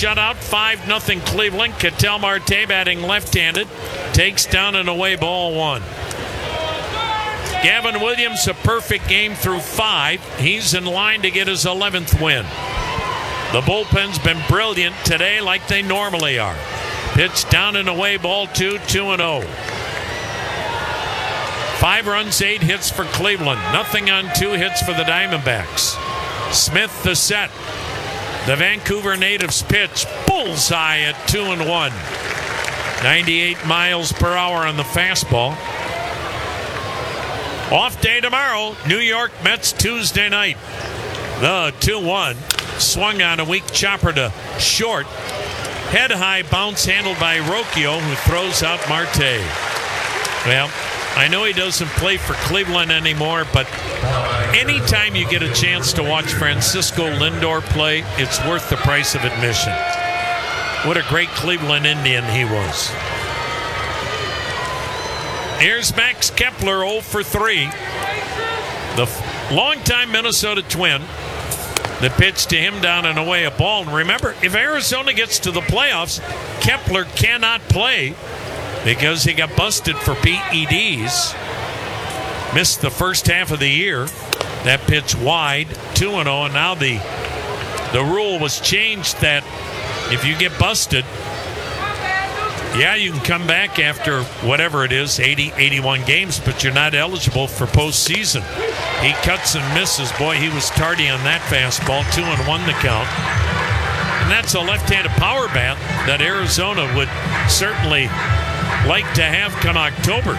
shutout, 5-0 Cleveland. Ketel Marte batting left-handed. Takes down an away ball 1. Gavin Williams, a perfect game through 5. He's in line to get his 11th win. The bullpen's been brilliant today like they normally are. Pitch down and away, ball 2, 2-0. 5 runs, 8 hits for Cleveland. Nothing on 2 hits for the Diamondbacks. Smith the set. The Vancouver natives pitch. Bullseye at 2-1. 98 miles per hour on the fastball. Off day tomorrow, New York Mets Tuesday night. The 2-1 swung on a weak chopper to short. Head high bounce handled by Rocchio, who throws out Marte. Well, I know he doesn't play for Cleveland anymore, but anytime you get a chance to watch Francisco Lindor play, it's worth the price of admission. What a great Cleveland Indian he was. Here's Max Kepler, 0 for 3. The longtime Minnesota Twin. The pitch to him down and away, a ball. And remember, if Arizona gets to the playoffs, Kepler cannot play because he got busted for PEDs. Missed the first half of the year. That pitch wide, 2-0. And now the rule was changed that if you get busted, yeah, you can come back after whatever it is, 80, 81 games, but you're not eligible for postseason. He cuts and misses. Boy, he was tardy on that fastball. 2-1 the count. And that's a left-handed power bat that Arizona would certainly like to have come October.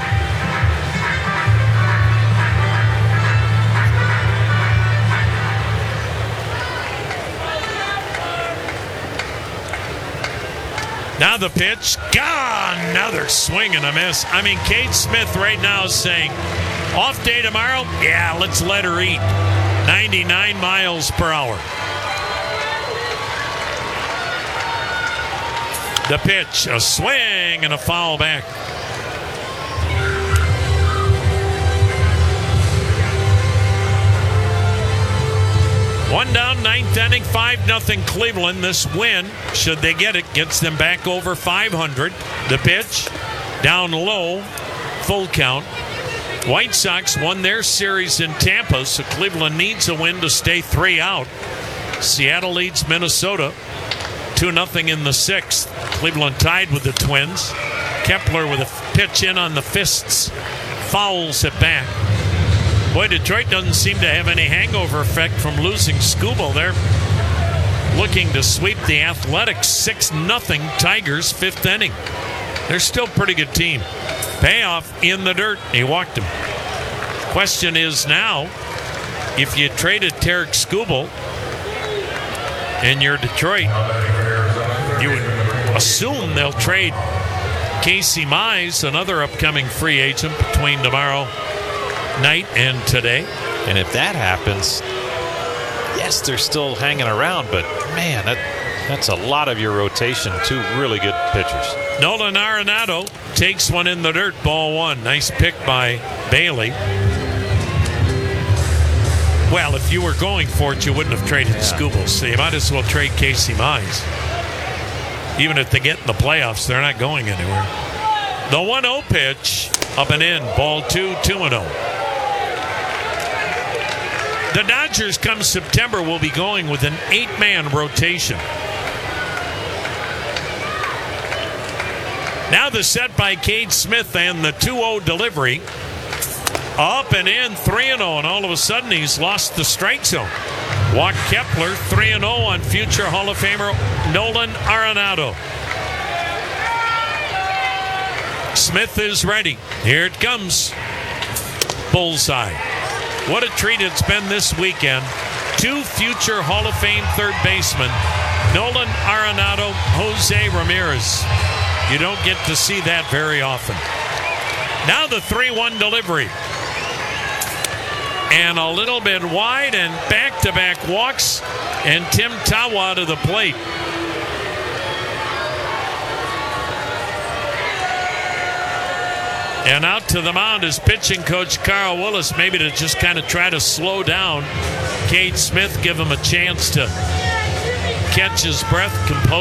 Now the pitch, gone. Another swing and a miss. I mean, Kate Smith right now is saying, off day tomorrow? Yeah, let's let her eat. 99 miles per hour. The pitch, a swing and a foul back. One down, ninth inning, 5-0 Cleveland. This win, should they get it, gets them back over 500. The pitch, down low, full count. White Sox won their series in Tampa, so Cleveland needs a win to stay 3 out. Seattle leads Minnesota 2-0 in the 6th. Cleveland tied with the Twins. Kepler with a pitch in on the fists, fouls it back. Boy, Detroit doesn't seem to have any hangover effect from losing Skubal. They're looking to sweep the Athletics 6-0 Tigers, 5th inning. They're still a pretty good team. Payoff in the dirt. He walked him. Question is now, if you traded Tarek Skubal and you're Detroit, you would assume they'll trade Casey Mize, another upcoming free agent, between tomorrow night and today. And if that happens, yes, they're still hanging around, but man, that's a lot of your rotation. 2 really good pitchers. Nolan Arenado takes one in the dirt, ball 1. Nice pick by Bailey. Well, if you were going for it, you wouldn't have traded Skubal, so you might as well trade Casey Mize. Even if they get in the playoffs, they're not going anywhere. The 1-0 pitch, up and in, ball 2, 2-0. The Dodgers come September will be going with an 8-man rotation. Now the set by Cade Smith and the 2-0 delivery. Up and in, 3-0, and all of a sudden he's lost the strike zone. Walk Kepler, 3-0 on future Hall of Famer Nolan Arenado. Smith is ready. Here it comes. Bullseye. What a treat it's been this weekend. 2 future Hall of Fame third basemen, Nolan Arenado, Jose Ramirez. You don't get to see that very often. Now the 3-1 delivery. And a little bit wide, and back-to-back walks, and Tim Tawa to the plate. And out to the mound is pitching coach Carl Willis, maybe to just kind of try to slow down Cade Smith, give him a chance to catch his breath, compose.